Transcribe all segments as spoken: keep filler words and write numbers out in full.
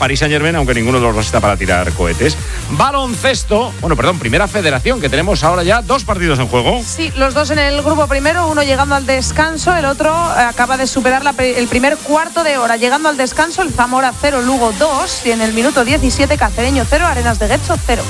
Paris Saint-Germain, aunque ninguno de los dos está para tirar cohetes. Baloncesto, bueno, perdón, Primera Federación, que tenemos ahora ya dos partidos en juego. Sí, los dos en el grupo primero, uno llegando al descanso, el otro acaba de superar la, el primer cuarto de hora. Llegando al descanso, el Zamora cero, Lugo dos, y en el minuto diecisiete, Cacereño cero, Arenas de Getxo cero.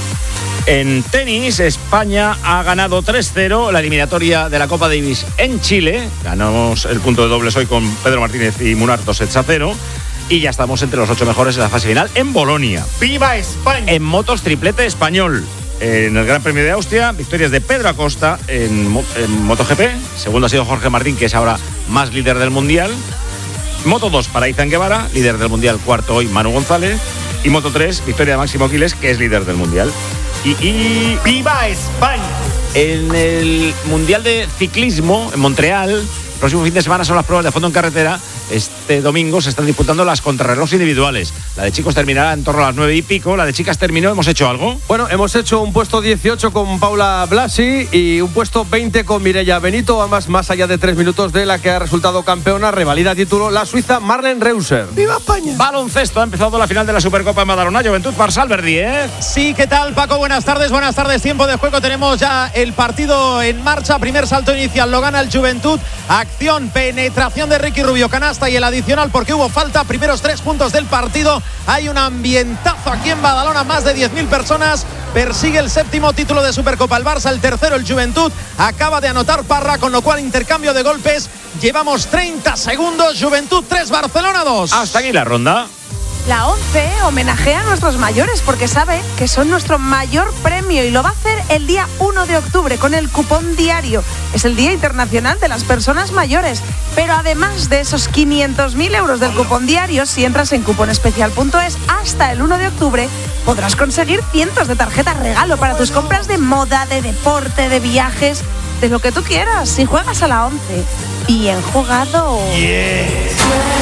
En tenis, España ha ganado tres cero la eliminatoria de la Copa Davis en Chile. Ganamos el punto de dobles hoy con Pedro Martínez y Munar dos sets a cero. Y ya estamos entre los ocho mejores en la fase final en Bolonia. ¡Viva España! En motos, triplete español. En el Gran Premio de Austria, victorias de Pedro Acosta en, en MotoGP. Segundo ha sido Jorge Martín, que es ahora más líder del Mundial. Moto dos para Izan Guevara, líder del Mundial. Cuarto hoy, Manu González. Y Moto tres, victoria de Máximo Quiles, que es líder del Mundial. Y, y ¡Viva España! En el Mundial de Ciclismo en Montreal, el próximo fin de semana son las pruebas de fondo en carretera. Este domingo se están disputando las contrarreloj individuales. La de chicos terminará en torno a las nueve y pico. La de chicas terminó. ¿Hemos hecho algo? Bueno, hemos hecho un puesto dieciocho con Paula Blasi y un puesto veinte con Mireia Benito. Además, más allá de tres minutos de la que ha resultado campeona, revalida título la suiza Marlen Reusser. ¡Viva España! Baloncesto, ha empezado la final de la Supercopa en Badalona. Juventud Parsal Verdi, ¿eh? Sí, ¿qué tal, Paco? Buenas tardes, buenas tardes. Tiempo de juego. Tenemos ya el partido en marcha. Primer salto inicial, lo gana el Juventud. Acción, penetración de Ricky Rubio, canasta y el adicional porque hubo falta. Primeros tres puntos del partido. Hay un ambientazo aquí en Badalona, más de diez mil personas. Persigue el séptimo título de Supercopa el Barça, el tercero el Juventud. Acaba de anotar Parra, con lo cual intercambio de golpes. Llevamos treinta segundos. Juventud tres, Barcelona dos. Hasta aquí la ronda. La ONCE homenajea a nuestros mayores porque sabe que son nuestro mayor premio y lo va a hacer el día uno de octubre con el cupón diario. Es el Día Internacional de las Personas Mayores. Pero además de esos quinientos mil euros del cupón diario, si entras en cuponespecial punto es, hasta el uno de octubre podrás conseguir cientos de tarjetas regalo para tus compras de moda, de deporte, de viajes, de lo que tú quieras. Si juegas a la ONCE, bien jugado. Yes.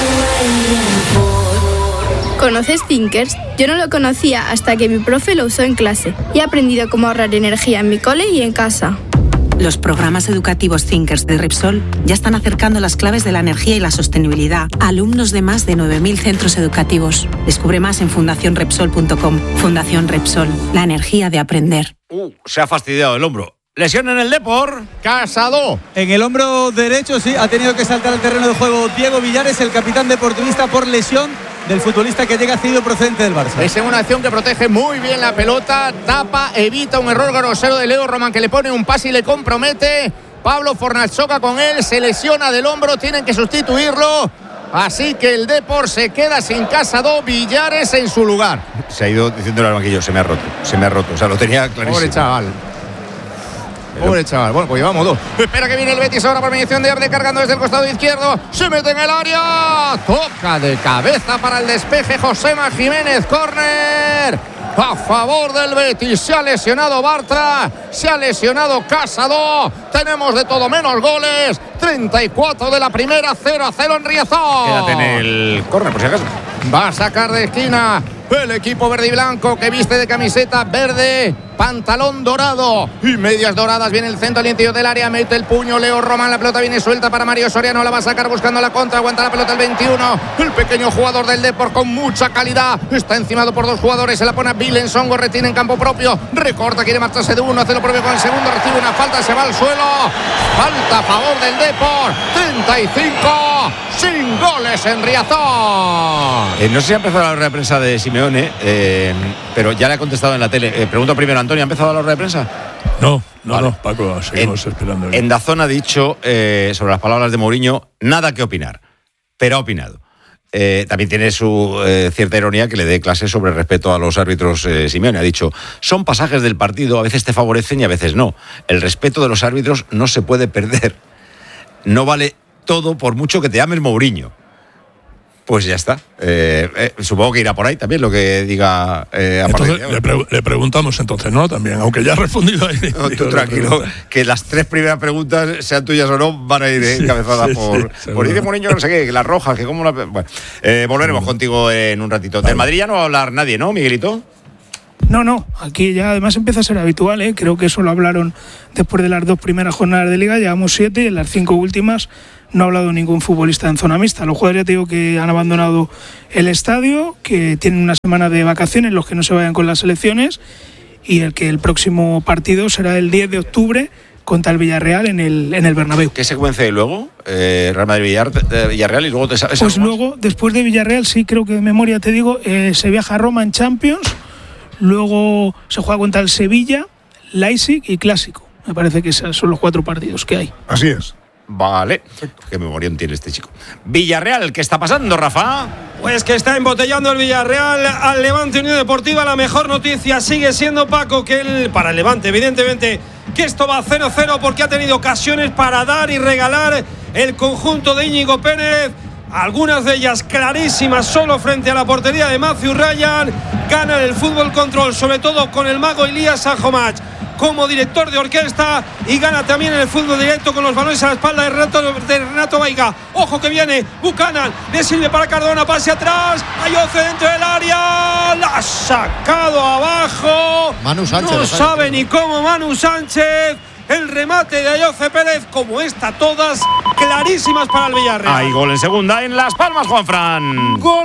¿Conoces Thinkers? Yo no lo conocía hasta que mi profe lo usó en clase y he aprendido cómo ahorrar energía en mi cole y en casa. Los programas educativos Thinkers de Repsol ya están acercando las claves de la energía y la sostenibilidad a alumnos de más de nueve mil centros educativos. Descubre más en fundación repsol punto com. Fundación Repsol, la energía de aprender. Uh, se ha fastidiado el hombro. Lesión en el Depor. Casado. En el hombro derecho, sí, ha tenido que saltar al terreno de juego Diego Villares, el capitán deportivista, por lesión del futbolista que llega cedido procedente del Barça. Es en una acción que protege muy bien la pelota, tapa, evita un error grosero de Leo Roman que le pone un pase y le compromete. Pablo Fornals choca con él, se lesiona del hombro, tienen que sustituirlo. Así que el Depor se queda sin Casado, Villares en su lugar. Se ha ido diciendo al banquillo, se me ha roto, se me ha roto. O sea, lo tenía clarísimo. Pobre chaval. Pobre chaval. Bueno, pues llevamos dos. Espera que viene el Betis ahora por mediación de Arde, cargando desde el costado izquierdo. Se mete en el área. Toca de cabeza para el despeje Josema Jiménez. Córner a favor del Betis. Se ha lesionado Bartra. Se ha lesionado Casado. Tenemos de todo menos goles. treinta y cuatro de la primera. cero a cero en Riazor. Quédate en el córner, por si acaso. Va a sacar de esquina el equipo verde y blanco que viste de camiseta verde, pantalón dorado y medias doradas. Viene el centro al interior del área, mete el puño Leo Román, la pelota viene suelta para Mario Soriano, la va a sacar buscando la contra, aguanta la pelota el veintiuno, el pequeño jugador del Depor con mucha calidad, está encimado por dos jugadores, se la pone a Bilenson, Gorretín en campo propio, recorta, quiere marcharse de uno, hace lo propio con el segundo, recibe una falta, se va al suelo, falta a favor del Depor, treinta y cinco, sin goles en Riazor. Eh, no sé si ha empezado la rueda de prensa de Simeone, eh, pero ya le ha contestado en la tele. Eh, pregunto primero a Antonio, ¿ha empezado la rueda de prensa? No, no, vale. no, Paco, seguimos en, esperando. En Dazón ha dicho eh, sobre las palabras de Mourinho, nada que opinar, pero ha opinado. Eh, también tiene su eh, cierta ironía que le dé clases sobre respeto a los árbitros. eh, Simeone ha dicho, son pasajes del partido, a veces te favorecen y a veces no. El respeto de los árbitros no se puede perder. No vale todo por mucho que te ames Mourinho. Pues ya está. Eh, eh, supongo que irá por ahí también lo que diga eh, a entonces, partir le, pre- le preguntamos entonces, ¿no? También, aunque ya ha respondido ahí. No, tú tranquilo, que las tres primeras preguntas, sean tuyas o no, van a ir sí, encabezadas sí, por, sí, por Dice Mourinho, no sé qué, que las rojas, que como la... Bueno, eh, volveremos sí. contigo en un ratito. Vale. Del Madrid ya no va a hablar nadie, ¿no, Miguelito? No, no, aquí ya además empieza a ser habitual, ¿eh? Creo que eso lo hablaron después de las dos primeras jornadas de Liga, llevamos siete y en las cinco últimas no ha hablado ningún futbolista en zona mixta. Los jugadores, ya te digo, que han abandonado el estadio, que tienen una semana de vacaciones, los que no se vayan con las selecciones, y el que el próximo partido será el diez de octubre contra el Villarreal en el, en el Bernabéu. ¿Qué secuencia hay luego? Eh, Real Madrid Villar, eh, Villarreal y luego te sabes. Pues luego, después de Villarreal, sí, creo que de memoria te digo, eh, se viaja a Roma en Champions, luego se juega contra el Sevilla, Leipzig y Clásico. Me parece que esos son los cuatro partidos que hay. Así es. Vale. Qué memorión tiene este chico. Villarreal, ¿qué está pasando, Rafa? Pues que está embotellando el Villarreal al Levante Unión Deportiva. La mejor noticia sigue siendo, Paco, que el, para el Levante, evidentemente, que esto va cero cero porque ha tenido ocasiones para dar y regalar el conjunto de Íñigo Pérez. Algunas de ellas clarísimas, solo frente a la portería de Matthew Ryan. Gana el fútbol control, sobre todo con el mago Elías Sajomach como director de orquesta, y gana también en el fútbol directo con los balones a la espalda de Renato, de Renato Vaiga. Ojo que viene Buchanan, le sirve para Cardona, pase atrás, Ayoce dentro del área, la ha sacado abajo. Manu Sánchez. No sabe ni cómo Manu Sánchez. El remate de Ayoce Pérez, como esta, todas clarísimas para el Villarreal. Hay gol en segunda en Las Palmas, Juanfran. Gol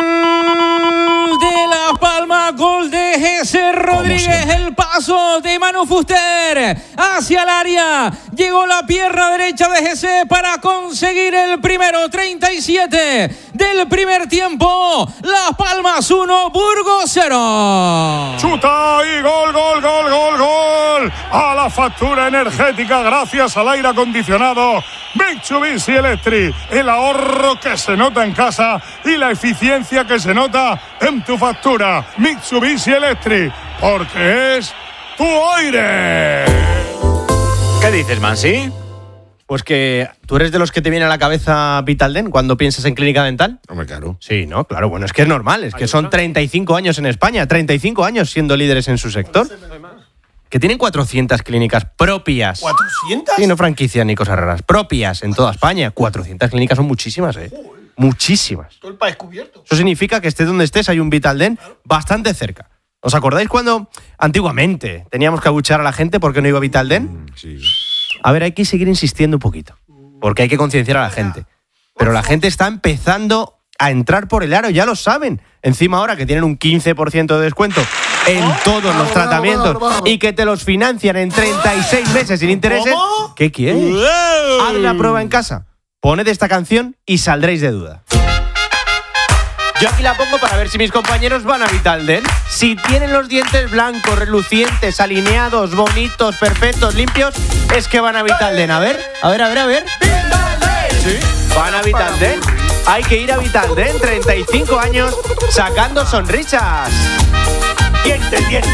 de Las Palmas, gol de Jesse Rodríguez. El paso de Manu Fuster hacia el área. Llegó la pierna derecha de Jesse para conseguir el primero. treinta y siete del primer tiempo. Las Palmas uno, Burgos cero. Chuta y gol, gol, gol, gol, gol. A la factura energética gracias al aire acondicionado Mitsubishi Electric. El ahorro que se nota en casa y la eficiencia que se nota en tu factura. Mitsubishi Electric, porque es tu aire. ¿Qué dices, Mansi? Pues que tú eres de los que te viene a la cabeza Vitalden cuando piensas en clínica dental. Hombre, claro. Sí, ¿no? Claro, bueno, es que es normal, es que son treinta y cinco años en España, treinta y cinco años siendo líderes en su sector. Que tienen cuatrocientas clínicas propias. ¿cuatrocientas? Sí, no franquicias ni cosas raras. Propias en toda España. cuatrocientas clínicas son muchísimas, ¿eh? Muchísimas. Todo el país cubierto. Eso significa que estés donde estés hay un Vitalden bastante cerca. ¿Os acordáis cuando antiguamente teníamos que abuchear a la gente porque no iba a Vitalden? Sí. A ver, hay que seguir insistiendo un poquito. Porque hay que concienciar a la gente. Pero la gente está empezando a entrar por el aro, ya lo saben. Encima ahora que tienen un quince por ciento de descuento en todos los tratamientos y que te los financian en treinta y seis meses sin intereses. ¿Qué quieres? Haz la prueba en casa. Poned esta canción y saldréis de duda. Yo aquí la pongo para ver si mis compañeros van a Vitalden. Si tienen los dientes blancos, relucientes, alineados, bonitos, perfectos, limpios, es que van a Vitalden. A ver, a ver, a ver, a ver. ¿Sí? Van a Vitalden. Hay que ir a Vitalden, treinta y cinco años, sacando sonrisas. Diente, diente.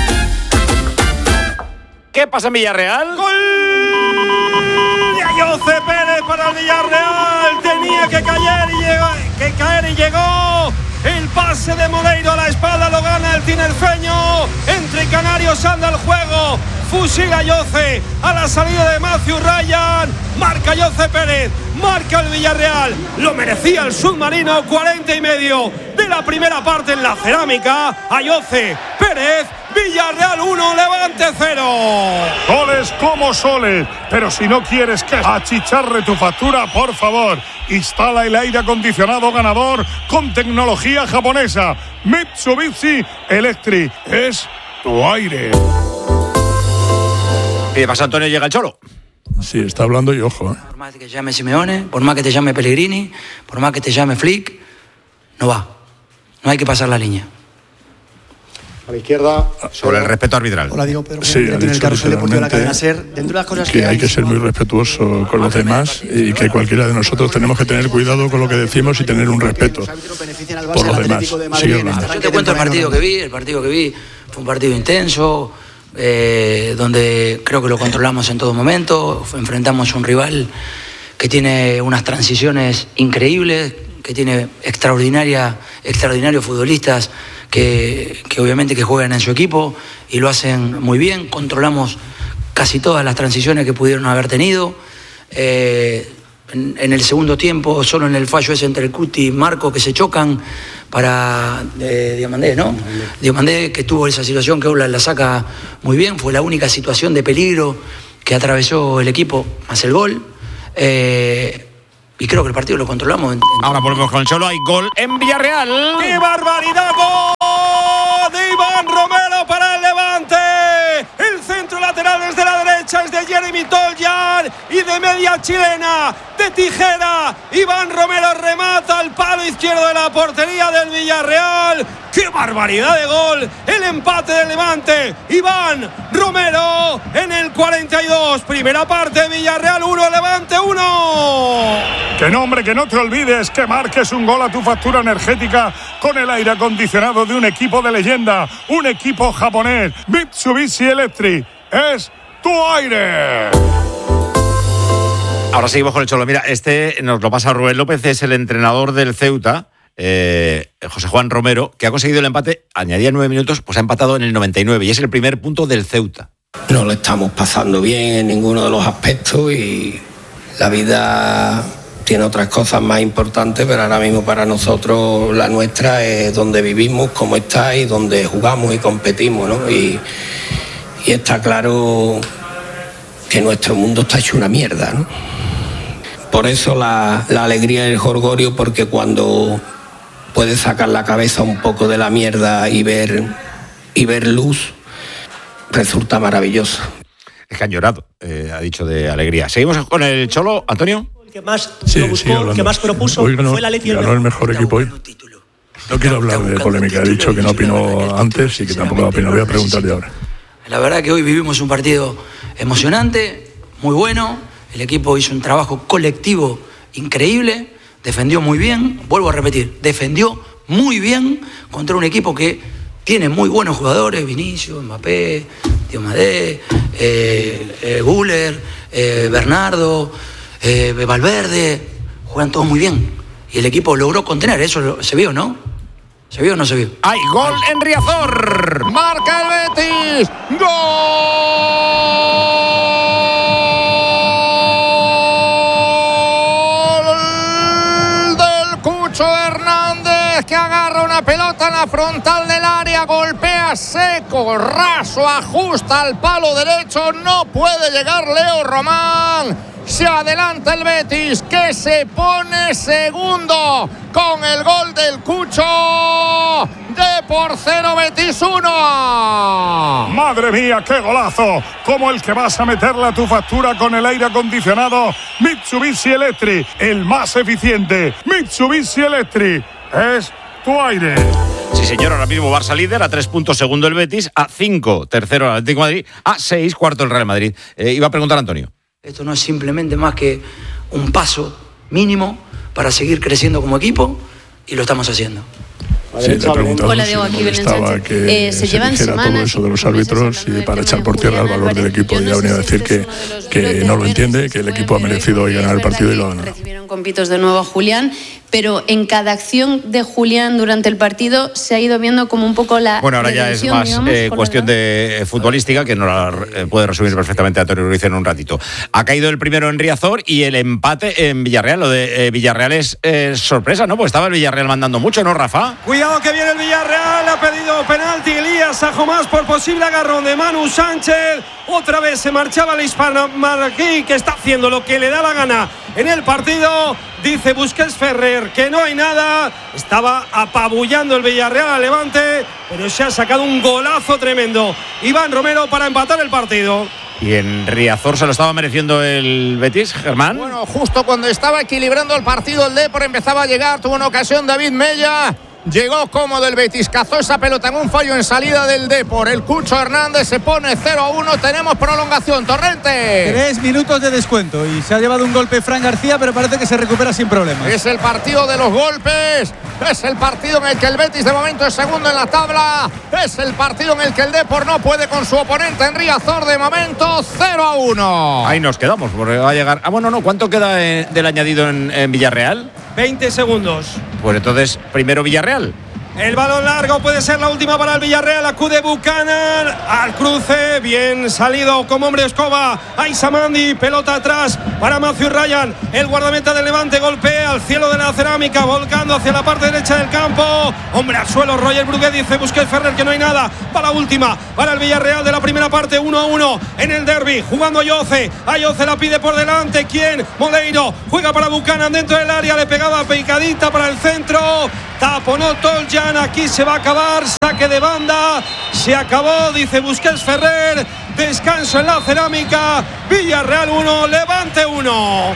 ¿Qué pasa en Villarreal? ¡Gol de Ayoce Pérez para el Villarreal! Tenía que caer y llegó, que caer y llegó. El pase de Moleiro a la espalda lo gana el tinerfeño. Entre canarios anda el juego. Fusila Ayoce a la salida de Matthew Ryan. Marca Ayoce Pérez. Marca el Villarreal. Lo merecía el submarino. cuarenta y medio de la primera parte en la cerámica. Ayoce Pérez. Villarreal uno, Levante cero. Goles como soles. Pero si no quieres que achicharre tu factura, por favor, instala el aire acondicionado ganador con tecnología japonesa. Mitsubishi Electric es tu aire. ¿Qué pasa, Antonio? Llega el Cholo. Sí, está hablando y ojo. ¿eh? Por más que te llame Simeone, por más que te llame Pellegrini, por más que te llame Flick, no va. No hay que pasar la línea. A la izquierda. Sobre el respeto arbitral. Hola, Diego Pedro. Sí, ha en el carrusel deportivo de la cadena literalmente SER. Dentro de las cosas que que hay que ser muy respetuoso con los demás y que cualquiera de nosotros tenemos que tener cuidado con lo que decimos y tener un respeto por los demás. Sigue hablando. Yo te cuento el partido que vi. El partido que vi fue un partido intenso, eh, donde creo que lo controlamos en todo momento. Enfrentamos a un rival que tiene unas transiciones increíbles, que tiene extraordinaria, extraordinarios futbolistas que, que obviamente que juegan en su equipo y lo hacen muy bien. Controlamos casi todas las transiciones que pudieron haber tenido. Eh, en, en el segundo tiempo, solo en el fallo ese entre el Cuti y Marco que se chocan para eh, Diomandé, ¿no? Diomandé, que tuvo esa situación que Oblak la saca muy bien, fue la única situación de peligro que atravesó el equipo, más el gol. Eh, y creo que el partido lo controlamos. En, en Ahora volvemos con el Cholo. Hay gol en Villarreal. ¡Qué barbaridad! ¡Gol de Iván Romero para el Levante! El centro lateral desde la derecha es de Jeremy Toljan y de media chilena, de tijera. Iván Romero remata al palo izquierdo de la portería del Villarreal. ¡Qué barbaridad de gol! El empate del Levante. Iván Romero en el cuarenta y dos. Primera parte, Villarreal uno, Levante uno. Que no, hombre, que no te olvides que marques un gol a tu factura energética con el aire acondicionado de un equipo de leyenda, un equipo japonés. Mitsubishi Electric es tu aire. Ahora seguimos con el Cholo. Mira, este nos lo pasa Rubén López, es el entrenador del Ceuta, eh, José Juan Romero, que ha conseguido el empate, añadía nueve minutos, pues ha empatado en el noventa y nueve y es el primer punto del Ceuta. No lo estamos pasando bien en ninguno de los aspectos y la vida tiene otras cosas más importantes, pero ahora mismo para nosotros la nuestra es donde vivimos, cómo está y donde jugamos y competimos, ¿no? Y, y está claro que nuestro mundo está hecho una mierda, ¿no? Por eso la, la alegría y el jolgorio, porque cuando puedes sacar la cabeza un poco de la mierda y ver, y ver luz, resulta maravilloso. Es que han llorado, eh, ha dicho de alegría. ¿Seguimos con el Cholo, Antonio? El que más Sí, lo buscó, sí, el que más propuso hoy ganó, fue la Leti. ganó el mejor equipo hoy. No quiero hablar de polémica, he dicho que no opinó antes y que tampoco opinó. Voy a preguntarle ahora. La verdad que hoy vivimos un partido emocionante, muy bueno. El equipo hizo un trabajo colectivo increíble, defendió muy bien, vuelvo a repetir, defendió muy bien contra un equipo que tiene muy buenos jugadores, Vinicius, Mbappé, Diomadé, eh, eh, Güler, eh, Bernardo, eh, Valverde, juegan todos muy bien. Y el equipo logró contener, eso se vio, ¿no? ¿Se vio o no se vio? ¡Hay gol en Riazor! Marca el Betis. ¡Gol del Cucho Hernández, que agarra una pelota en la frontal del área, golpea seco, raso, ajusta al palo derecho, no puede llegar Leo Román. Se adelanta el Betis, que se pone segundo con el gol del Cucho. De por cero, Betis uno. Madre mía, qué golazo, como el que vas a meterle a tu factura con el aire acondicionado Mitsubishi Electric, el más eficiente. Mitsubishi Electric es tu aire. Sí, señor, ahora mismo Barça líder, a tres puntos segundo el Betis, a cinco tercero el Atlético de Madrid, a seis cuarto el Real Madrid. Eh, iba a preguntar a Antonio. Esto no es simplemente más que un paso mínimo para seguir creciendo como equipo y lo estamos haciendo. Sí, te preguntaba si le molestaba que eh, se, se dijera todo eso de los árbitros y para echar por tierra el valor del equipo. Y ha venido a decir que, que no lo entiende, que el equipo ha merecido hoy ganar el partido y lo ha ganado. Recibieron con pitos de nuevo a Julián, pero en cada acción de Julián durante el partido se ha ido viendo como un poco la... Bueno, ahora ya es más digamos, eh, cuestión de futbolística, que nos la eh, puede resumir perfectamente Antonio Ruiz en un ratito. Ha caído el primero en Riazor y el empate en Villarreal. Lo de eh, Villarreal es eh, sorpresa, ¿no? Pues estaba el Villarreal mandando mucho, ¿no, Rafa? Cuidado que viene el Villarreal, ha pedido penalti Elías Sajomás por posible agarrón de Manu Sánchez. Otra vez se marchaba el hispano-marroquí, que está haciendo lo que le da la gana en el partido. Dice Busquets Ferrer que no hay nada. Estaba apabullando el Villarreal al Levante, pero se ha sacado un golazo tremendo Iván Romero para empatar el partido. Y en Riazor se lo estaba mereciendo el Betis, Germán. Bueno, justo cuando estaba equilibrando el partido, el Depor empezaba a llegar, tuvo una ocasión David Mella. Llegó cómodo el Betis, cazó esa pelota en un fallo en salida del Depor. El Cucho Hernández se pone cero a uno. Tenemos prolongación, Torrente. Tres minutos de descuento y se ha llevado un golpe Fran García, pero parece que se recupera sin problemas. Es el partido de los golpes. Es el partido en el que el Betis de momento es segundo en la tabla. Es el partido en el que el Depor no puede con su oponente en Riazor. De momento cero a uno. Ahí nos quedamos, porque va a llegar... Ah, bueno, no, ¿cuánto queda eh, del añadido en, en Villarreal? veinte segundos. Pues entonces, primero Villarreal. El balón largo puede ser la última para el Villarreal. Acude Buchanan al cruce. Bien salido como hombre escoba. Aisamandi, pelota atrás para Matthew Ryan. El guardameta del Levante golpea al cielo de la cerámica, volcando hacia la parte derecha del campo. Hombre al suelo, Roger Bruguet dice Busquets Ferrer que no hay nada. Para la última, para el Villarreal de la primera parte, uno a uno en el derbi. Jugando Ayoce. Ayoce la pide por delante. ¿Quién? Moleiro. Juega para Buchanan dentro del área. Le pegaba picadita para el centro. Taponó Toljan. Aquí se va a acabar. Saque de banda. Se acabó, dice Busquets Ferrer. Descanso en la cerámica. Villarreal uno, Levante uno.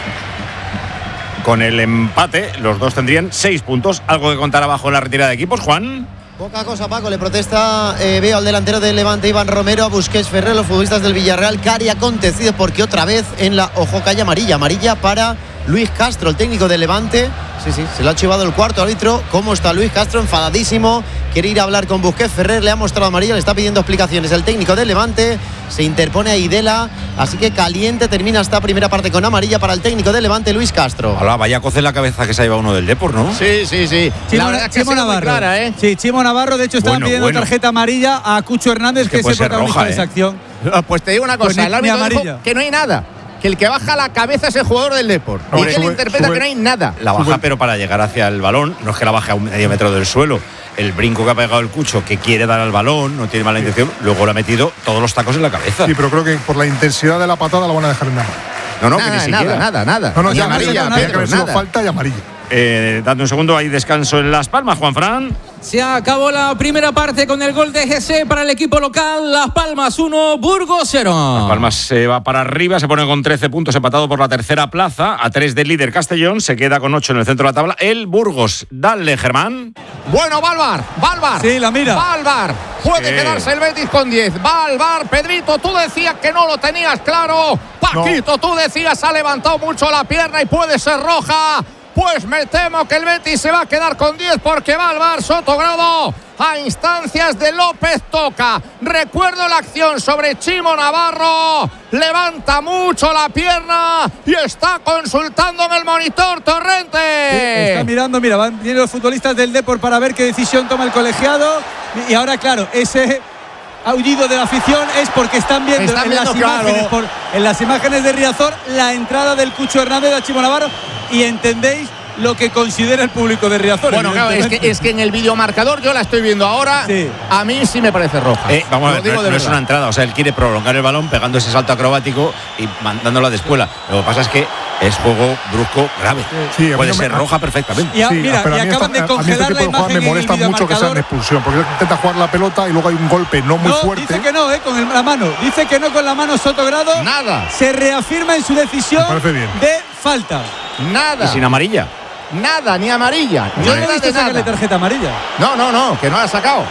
Con el empate, los dos tendrían seis puntos. ¿Algo que contar abajo en la retirada de equipos, Juan? Poca cosa, Paco. Le protesta, eh, veo al delantero del Levante, Iván Romero, a Busquets Ferrer, los futbolistas del Villarreal. Cari acontecido porque otra vez en la ojo calle amarilla. Amarilla para Luis Castro, el técnico del Levante. Sí, sí, se lo ha chivado el cuarto árbitro. ¿Cómo está Luis Castro? Enfadadísimo. Quiere ir a hablar con Busquets Ferrer. Le ha mostrado amarilla, le está pidiendo explicaciones. El técnico del Levante se interpone a Idela. Así que caliente termina esta primera parte con amarilla para el técnico del Levante, Luis Castro. Hola, vaya a cocer la cabeza que se ha llevado uno del Depor, ¿no? Sí, sí, sí. Chimo, la verdad que Chimo Navarro. Clara, ¿eh? Sí, Chimo Navarro. De hecho, estaban Bueno, pidiendo bueno. tarjeta amarilla a Cucho Hernández, Es que, que es puede el ser protagonista roja, de esa ¿eh? acción. Pues te digo una Pues cosa, ni- el árbitro ni dijo amarilla. que no hay nada. Que el que baja la cabeza es el jugador del Depor. No, y que él sube- interpreta sube- que no hay nada. La baja, pero para llegar hacia el balón, no es que la baje a un medio metro del suelo. El brinco que ha pegado el Cucho, que quiere dar al balón, no tiene mala intención, luego le ha metido todos los tacos en la cabeza. Sí, pero creo que por la intensidad de la patada la van a dejar en nada. No, no, Nada, que ni siquiera. nada, nada, nada. No, no, Ni ya amarilla, amarilla, Pedro, que haber sido nada. falta y amarilla. Eh, dando un segundo, hay descanso en Las Palmas, Juan Fran. Se acabó la primera parte con el gol de G C para el equipo local. Las Palmas uno, Burgos cero. Las Palmas se va para arriba, se pone con trece puntos, empatado por la tercera plaza, a tres del líder Castellón, se queda con ocho en el centro de la tabla. El Burgos, dale, Germán. Bueno, Balbar, Balbar. Sí, la mira. Balbar. Puede Sí. quedarse el Betis con diez. Balbar, Pedrito, tú decías que no lo tenías claro. Paquito, tú decías ha levantado mucho la pierna y puede ser roja. Pues me temo que el Betis se va a quedar con diez porque va al Bar Sotogrado a instancias de López Toca. Recuerdo la acción sobre Chimo Navarro. Levanta mucho la pierna y está consultando en el monitor Torrente. Está mirando, mira, van vienen los futbolistas del Depor para ver qué decisión toma el colegiado. Y ahora, claro, ese aullido de la afición es porque están viendo, Están en, viendo, las imágenes, claro. por, en las imágenes de Riazor la entrada del Cucho Hernández a Chimo Navarro y entendéis lo que considera el público de Riazor. Bueno, claro, es que, es que en el videomarcador yo la estoy viendo ahora. Sí. A mí sí me parece roja. Eh, vamos a Lo ver, digo no, de no es verdad. una entrada, o sea, él quiere prolongar el balón pegando ese salto acrobático y mandándola de espuela. Lo que pasa es que es juego brusco grave. Sí, a mí Puede no me- ser roja perfectamente. Y a- Sí, mira, pero y a mí acaban esta- de a mí este congelar tipo la de jugadas imagen me en el molesta mucho que sea en videomarcador. expulsión, porque intenta jugar la pelota y luego hay un golpe no muy No, fuerte. dice que no, eh, con el- la mano. Dice que no con la mano Sotogrado. Nada. Se reafirma en su decisión Me parece bien. de falta. Nada. Y sin amarilla. Nada, ni amarilla. Yo no Nada he visto de sacarle nada. tarjeta amarilla. No, no, no, que no la ha sacado.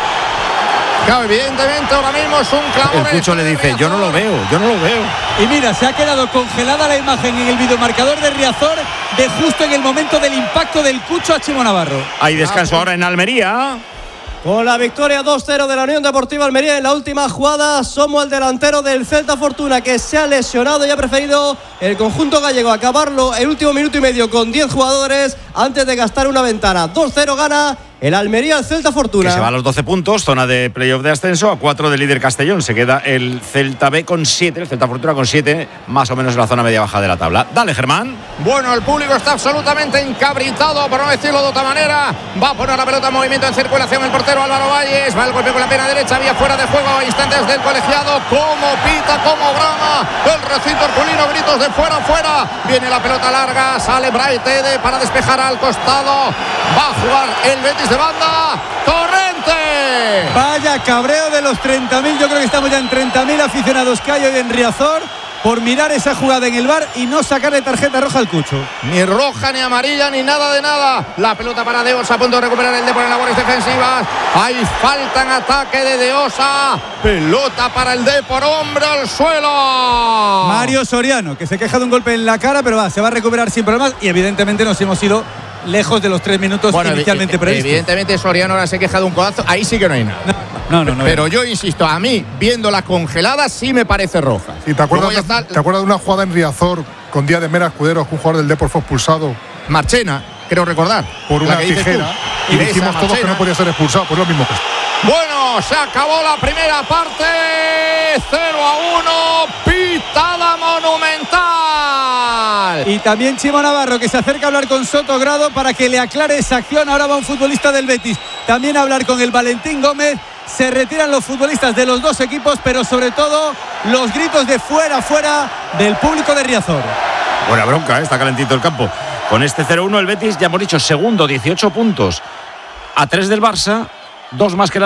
Claro, evidentemente ahora mismo es un clamor. El en Cucho le de dice, yo no lo veo, yo no lo veo. Y mira, se ha quedado congelada la imagen en el videomarcador de Riazor de justo en el momento del impacto del Cucho a Chimo Navarro. Hay descanso ahora en Almería. Con la victoria dos cero de la Unión Deportiva Almería en la última jugada, somos el delantero del Celta Fortuna que se ha lesionado y ha preferido el conjunto gallego acabarlo el último minuto y medio con diez jugadores antes de gastar una ventana. dos cero gana el Almería al Celta Fortuna. Que se va a los doce puntos, zona de playoff de ascenso, a cuatro del líder Castellón. Se queda el Celta B con siete, el Celta Fortuna con siete, más o menos en la zona media-baja de la tabla. Dale, Germán. Bueno, el público está absolutamente encabritado, por no decirlo de otra manera. Va a poner la pelota en movimiento en circulación el portero Álvaro Valles. Va el golpe con la pierna derecha, vía fuera de juego a instantes del colegiado. Como pita, como brama. El recinto herculino, gritos de fuera, fuera. Viene la pelota larga, sale Braitede para despejar al costado. Va a jugar el Betis de banda. Torrente. Vaya cabreo de los treinta mil. Yo creo que estamos ya en treinta mil aficionados que hay hoy en Riazor por mirar esa jugada en el bar y no sacarle tarjeta roja al Cucho. Ni roja, ni amarilla, ni nada de nada. La pelota para Deosa, a punto de recuperar el Depor en labores defensivas. Hay falta en ataque de Deosa. Pelota para el Depor, hombre al suelo. Mario Soriano, que se queja de un golpe en la cara, pero va, se va a recuperar sin problemas y evidentemente nos hemos ido lejos de los tres minutos Bueno, inicialmente evi- previstos. Evidentemente Soriano ahora se queja de un codazo. Ahí sí que no hay nada. No, no, no. Pero yo insisto, a mí, viendo la congelada, sí me parece roja. ¿Y te acuerdas, Luego ya de, ¿Te acuerdas de una jugada en Riazor con Díaz de Mera Escuderos que un jugador del Depor fue expulsado? Marchena. creo recordar. Por una tijera. Y dijimos todos que no podía ser expulsado, pues lo mismo que esto. Bueno, se acabó la primera parte. cero a uno. Pitada monumental. Y también Chimo Navarro, que se acerca a hablar con Soto Grado para que le aclare esa acción. Ahora va un futbolista del Betis también a hablar con el Valentín Gómez. Se retiran los futbolistas de los dos equipos, pero sobre todo los gritos de fuera, fuera del público de Riazor. Buena bronca, ¿eh? Está calentito el campo. Con este cero uno el Betis, ya hemos dicho, segundo, dieciocho puntos. A tres del Barça, dos más que la